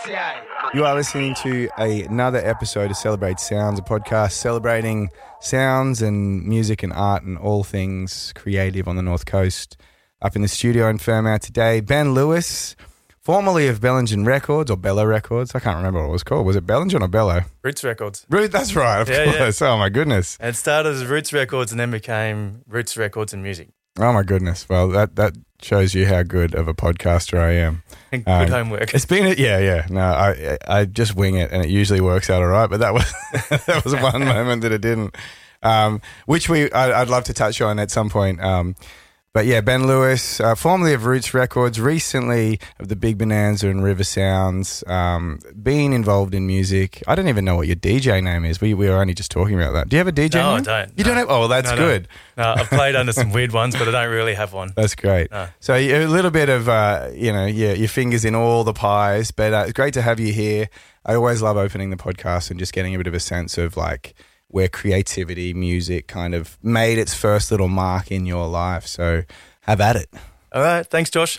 You are listening to another episode of Celebrate Sounds, a podcast celebrating sounds and music and art and all things creative on the North Coast. Up in the studio in Fairmount today, Ben Lewis, formerly of Bellingen Records or Bello Records. I can't remember what it was called. Was it Bellingen or Bello? Roots Records. That's right, of course. Yeah. Oh, my goodness. It started as Roots Records and then became Roots Records and Music. Oh, my goodness. Well, that shows you how good of a podcaster I am. Good homework. It's been, No, I just wing it and it usually works out all right, but that was that was one moment that it didn't, which I'd love to touch on at some point. But yeah, Ben Lewis, formerly of Roots Records, recently of the Big Bonanza and River Sounds, being involved in music. I don't even know what your DJ name is. We were only just talking about that. Do you have a DJ name? No, I don't. You don't have? Oh, well, that's good. No, I've played under some weird ones, but I don't really have one. That's great. No. So a little bit of, your fingers in all the pies, but it's great to have you here. I always love opening the podcast and just getting a bit of a sense of like where creativity, music kind of made its first little mark in your life. So have at it. All right. Thanks, Josh.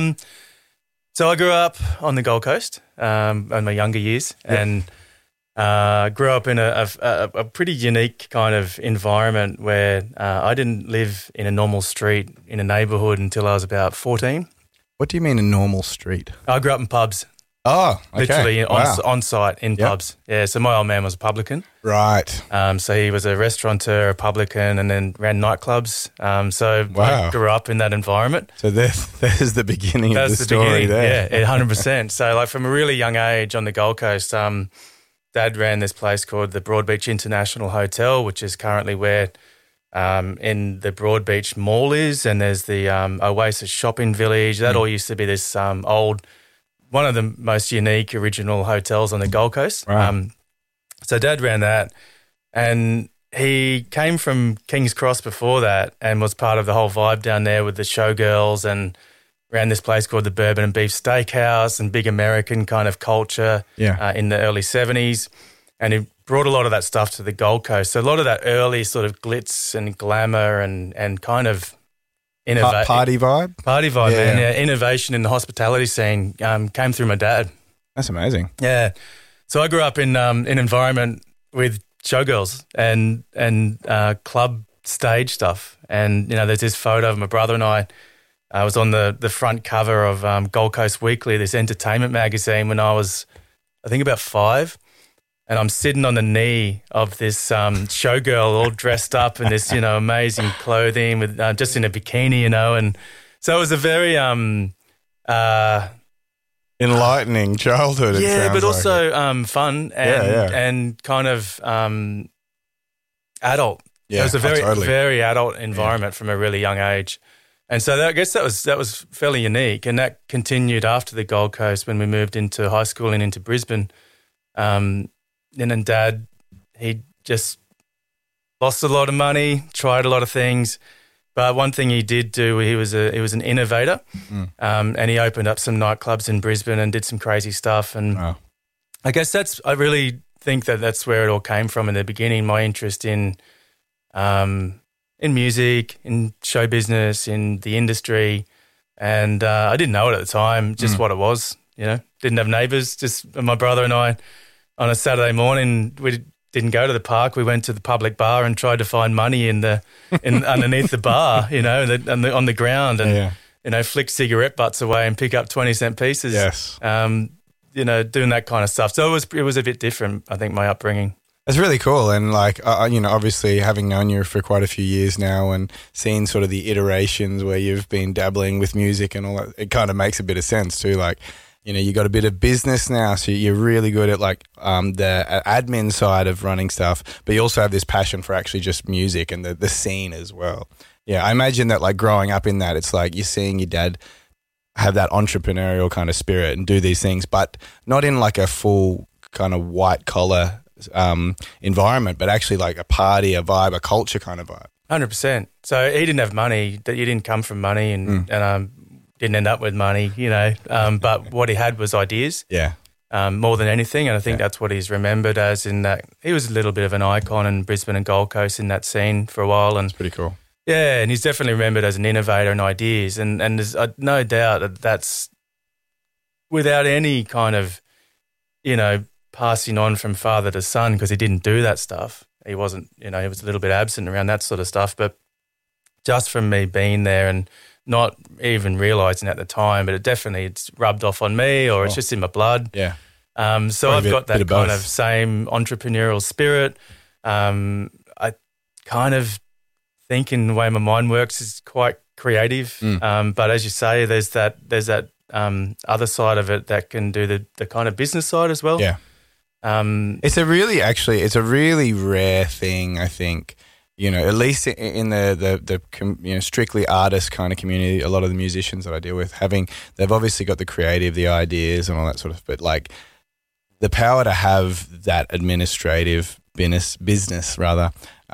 So I grew up on the Gold Coast in my younger years and grew up in a pretty unique kind of environment where I didn't live in a normal street in a neighbourhood until I was about 14. What do you mean a normal street? I grew up in pubs. Oh, okay. Literally Wow. on site in pubs. Yeah, so my old man was a publican. Right. So he was a restaurateur, a publican, and then ran nightclubs. I grew up in that environment. So there's the beginning of the story there. Yeah, 100%. So like from a really young age on the Gold Coast, Dad ran this place called the Broadbeach International Hotel, which is currently where in the Broadbeach Mall is, and there's the Oasis Shopping Village. That all used to be this old, one of the most unique original hotels on the Gold Coast. Right. So Dad ran that, and he came from King's Cross before that and was part of the whole vibe down there with the showgirls and ran this place called the Bourbon and Beef Steakhouse and big American kind of culture in the early 70s. And he brought a lot of that stuff to the Gold Coast. So a lot of that early sort of glitz and glamour and kind of Party vibe? Party vibe, man. Yeah, innovation in the hospitality scene came through my dad. That's amazing. Yeah. So I grew up in an environment with showgirls and club stage stuff. And, there's this photo of my brother and I. I was on the front cover of Gold Coast Weekly, this entertainment magazine, when I was, I think, about 5. And I'm sitting on the knee of this showgirl all dressed up in this, amazing clothing with just in a bikini, and so it was a very enlightening childhood. Yeah, but also like fun and kind of adult. Yeah, it was a very totally. very adult environment from a really young age, and so I guess that was fairly unique, and that continued after the Gold Coast when we moved into high school and into Brisbane. And then Dad, he just lost a lot of money, tried a lot of things, but one thing he did do, he was an innovator, and he opened up some nightclubs in Brisbane and did some crazy stuff. And I guess I really think that's where it all came from in the beginning. My interest in music, in show business, in the industry, and I didn't know it at the time, just what it was. Didn't have neighbours, just my brother and I. On a Saturday morning, we didn't go to the park. We went to the public bar and tried to find money underneath the bar, on the ground, and flick cigarette butts away and pick up 20-cent pieces. Yes, doing that kind of stuff. So it was a bit different, I think, my upbringing. It's really cool, and obviously having known you for quite a few years now and seeing sort of the iterations where you've been dabbling with music and all that, it kind of makes a bit of sense too. Like, you got a bit of business now, so you're really good at the admin side of running stuff, but you also have this passion for actually just music and the scene as well. Yeah, I imagine that like growing up in that, it's like you're seeing your dad have that entrepreneurial kind of spirit and do these things, but not in like a full kind of white collar environment, but actually like a party, a vibe, a culture kind of vibe. 100%. So he didn't have money, that you didn't come from money and didn't end up with money, but what he had was ideas. Yeah. More than anything, and I think that's what he's remembered as, in that he was a little bit of an icon in Brisbane and Gold Coast in that scene for a while. And it's pretty cool. Yeah, and he's definitely remembered as an innovator in ideas, and there's no doubt that that's without any kind of passing on from father to son because he didn't do that stuff. He wasn't, he was a little bit absent around that sort of stuff. But just from me being there and not even realising at the time, but it's rubbed off on me, or it's just in my blood. Yeah. So I've got that kind of same entrepreneurial spirit. I kind of think in the way my mind works is quite creative. But as you say, there's that other side of it that can do the kind of business side as well. Yeah. It's a really rare thing, I think, at least in the strictly artist kind of community. A lot of the musicians that I deal with they've obviously got the creative, the ideas and all that sort of, but like the power to have that administrative business rather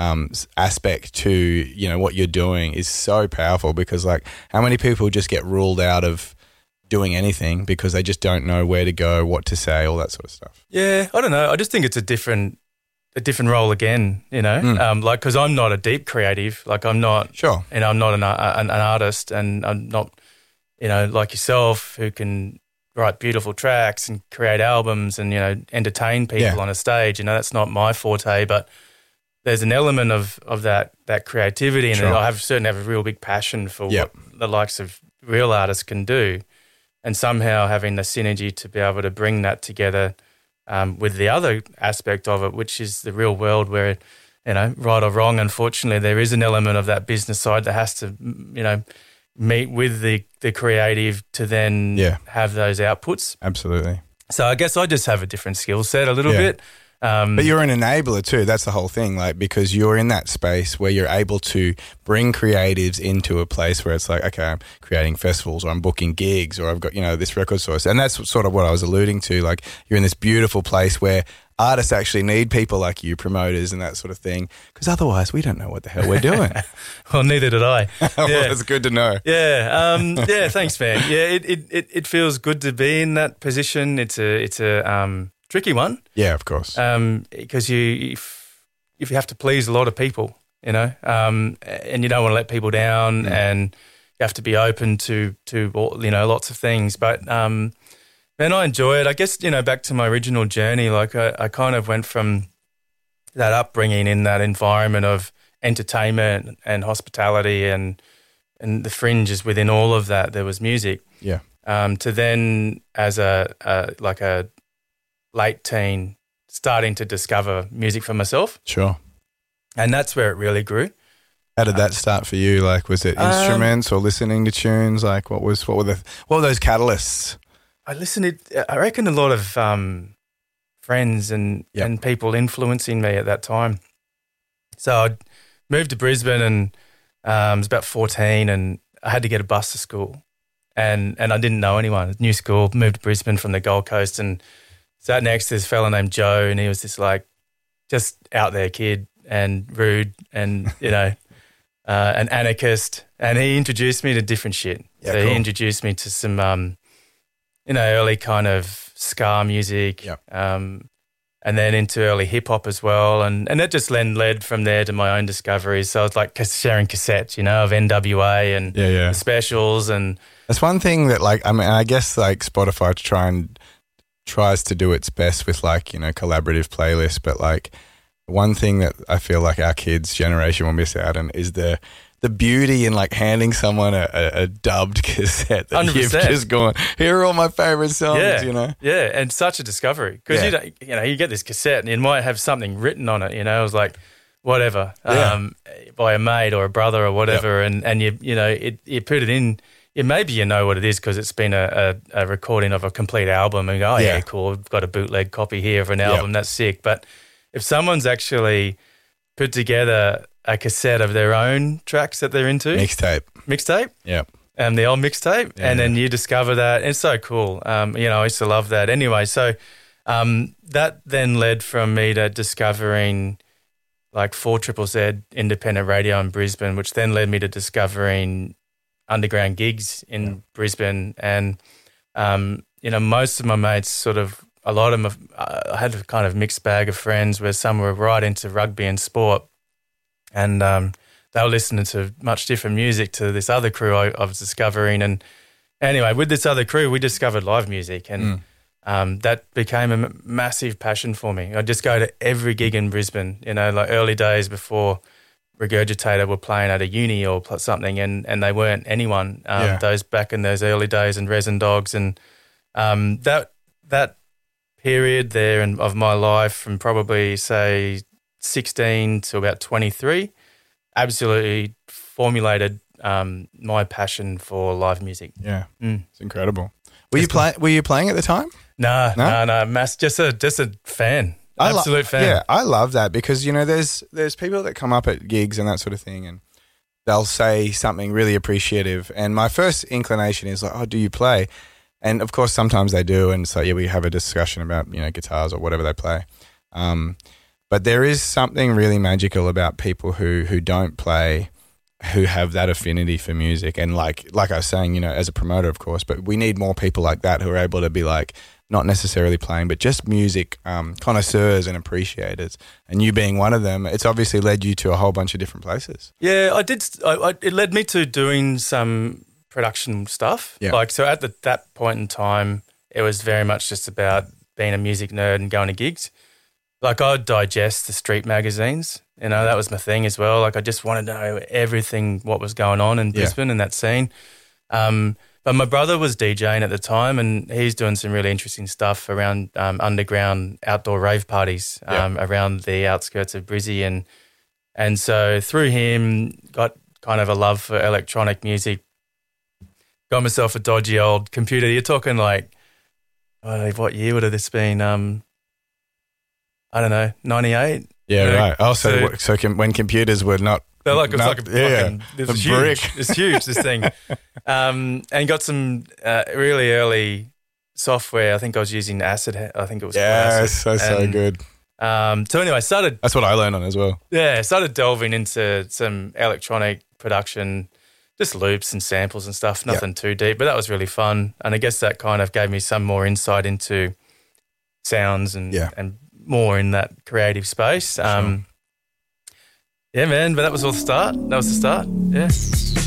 aspect to, what you're doing is so powerful, because like how many people just get ruled out of doing anything because they just don't know where to go, what to say, all that sort of stuff. Yeah, I don't know. I just think it's a different role again, like, because I'm not a deep creative. Like I'm not, sure, I'm not an artist, and I'm not, like yourself, who can write beautiful tracks and create albums and, entertain people on a stage. That's not my forte, but there's an element of that creativity, and I certainly have a real big passion for what the likes of real artists can do. And somehow having the synergy to be able to bring that together with the other aspect of it, which is the real world where, right or wrong, unfortunately, there is an element of that business side that has to, meet with the creative to then have those outputs. Absolutely. So I guess I just have a different skill set a little bit. But you're an enabler too. That's the whole thing, like, because you're in that space where you're able to bring creatives into a place where it's like, okay, I'm creating festivals, or I'm booking gigs, or I've got, this record source. And that's sort of what I was alluding to. Like, you're in this beautiful place where artists actually need people like you, promoters and that sort of thing, because otherwise we don't know what the hell we're doing. Well, neither did I. Well, it's good to know. Yeah. Yeah. Thanks, man. Yeah. It feels good to be in that position. It's a tricky one. Yeah, of course. Because if you have to please a lot of people, and you don't want to let people down, and you have to be open to lots of things. But man, I enjoy it. I guess, back to my original journey, like I kind of went from that upbringing in that environment of entertainment and hospitality and the fringes within all of that, there was music. Yeah. To then as a late teen, starting to discover music for myself. Sure. And that's where it really grew. How did that start for you? Like, was it instruments or listening to tunes? Like, what were those catalysts? I reckon a lot of friends and people influencing me at that time. So I moved to Brisbane, and I was about 14, and I had to get a bus to school. And I didn't know anyone. New school, moved to Brisbane from the Gold Coast, and sat next to this fella named Joe, and he was this like just out there kid and rude and, an anarchist. And he introduced me to different shit. Yeah, so cool. He introduced me to some, early kind of ska music, and then into early hip hop as well. And that just led from there to my own discoveries. So it's like sharing cassettes, of NWA and the Specials. And that's one thing that, like, I guess like Spotify tries to do its best with, like, collaborative playlists, but like one thing that I feel like our kids' generation will miss out on is the beauty in like handing someone a dubbed cassette that 100%. You've just gone, here are all my favorite songs, Yeah, and such a discovery, because you get this cassette and it might have something written on it, it was like whatever, by a mate or a brother or whatever, and you put it in. Yeah, maybe you know what it is because it's been a recording of a complete album, and you go, yeah, cool, I've got a bootleg copy here of an album, that's sick. But if someone's actually put together a cassette of their own tracks that they're into. Mixtape? Yeah. The old mixtape. Yeah. And then you discover that. It's so cool. I used to love that. Anyway, so that then led from me to discovering like 4ZZZ independent radio in Brisbane, which then led me to discovering underground gigs in Brisbane. And, most of my mates a lot of them, I had a kind of mixed bag of friends where some were right into rugby and sport. And they were listening to much different music to this other crew I was discovering. And anyway, with this other crew, we discovered live music. And that became a massive passion for me. I'd just go to every gig in Brisbane, like early days before Regurgitator were playing at a uni or something, and they weren't anyone. Those back in those early days, and Resin Dogs, and that period there of my life from probably say 16 to about 23, absolutely formulated my passion for live music. Yeah, It's incredible. Were you playing at the time? No, just a fan. Absolute fan. Yeah, I love that because, there's people that come up at gigs and that sort of thing, and they'll say something really appreciative. And my first inclination is like, oh, do you play? And of course, sometimes they do. And so, we have a discussion about, guitars or whatever they play. But there is something really magical about people who don't play, who have that affinity for music. And like I was saying, as a promoter, of course, but we need more people like that who are able to be like, not necessarily playing, but just music connoisseurs and appreciators. And you being one of them, it's obviously led you to a whole bunch of different places. Yeah, I did. It led me to doing some production stuff. Yeah. So at that point in time, it was very much just about being a music nerd and going to gigs. Like I'd digest the street magazines. That was my thing as well. Like I just wanted to know everything, what was going on in Brisbane and that scene. But my brother was DJing at the time, and he's doing some really interesting stuff around underground outdoor rave parties around the outskirts of Brizzy. And so through him, got kind of a love for electronic music, got myself a dodgy old computer. You're talking like, what year would have this been? I don't know, 98? Yeah, right. Oh, so when computers were not... They're like, it's like a fucking, it's brick. Huge. It's huge, this thing. And got some really early software. I think I was using Acid. I think it was Acid. So good. So anyway, That's what I learned on as well. Yeah, started delving into some electronic production, just loops and samples and stuff, nothing too deep, but that was really fun. And I guess that kind of gave me some more insight into sounds and more in that creative space. Sure. Yeah, man, but that was the start. Yeah.